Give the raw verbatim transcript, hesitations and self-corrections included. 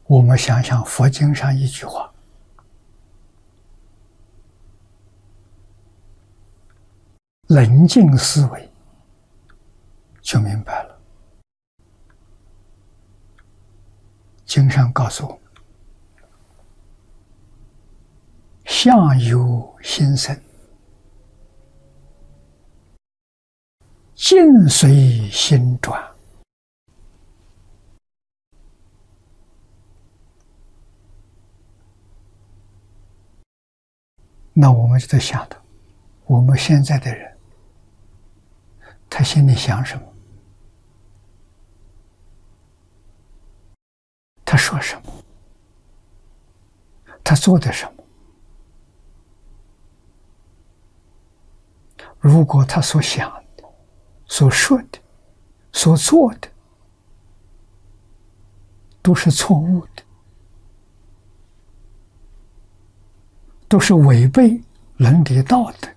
我们想想佛经上一句话：冷静思维，就明白了。经上告诉我们：相由心生，境随心转。那我们就在想的，我们现在的人，他心里想什么？他说什么？他做的什么？如果他所想的、所说的、所做的都是错误的，都是违背伦理道德，